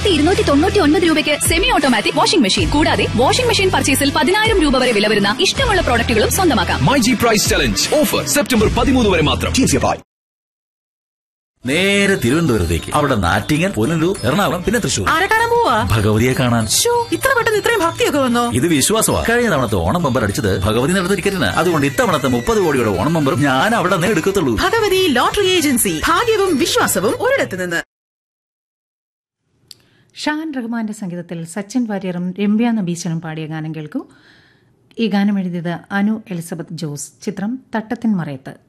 1299 രൂപയ്ക്ക് semi automatic washing machine. കൂടാതെ washing machine പർച്ചേസിൽ 10,000 രൂപ വരെ വില വരുന്ന ഇഷ്ടമുള്ള പ്രോഡക്റ്റുകളും സ്വന്തമാക്കാം. MyG price challenge offer September 13 വരെ മാത്രം. നേരെ തിരുവനന്തപുരത്തേക്ക്. അവിടെ നാറ്റിങ്ങൽ, പുനലൂർ, എറണാകുളം, പിന്നെ തൃശ്ശൂർ. ആരെ കാണാൻ പോവാ? ഭഗവതിയെ കാണാൻ. ഇത്ര പെട്ടെന്ന് ഇത്രയും ഭക്തിയൊക്കെ വന്നോ? ഇത് വിശ്വാസമാണ്. കഴിഞ്ഞ തവണത്തെ ഓണം ബമ്പർ അടിച്ചത് ഭഗവതി നടന്ന ടിക്കറ്റിന്. അതുകൊണ്ട് ഇത്തവണത്തെ 30 കോടിയുടെ ഓണം ബമ്പറും ഞാൻ അവിടെ നിന്ന് എടുക്കത്തുള്ളൂ. Bhagavathi lottery agency. ഭാഗ്യവും വിശ്വാസവും ഒരിടത്ത് നിന്ന്. ഷാൻ റഹ്മാന്റെ സംഗീതത്തിൽ സച്ചിൻ വാര്യറും രമ്യ നബീശനും പാടിയ ഗാനം കേൾക്കൂ. ഈ ഗാനം എഴുതിയത് അനു എലിസബത്ത് ജോസ്. ചിത്രം തട്ടത്തിൻ മറയത്ത്.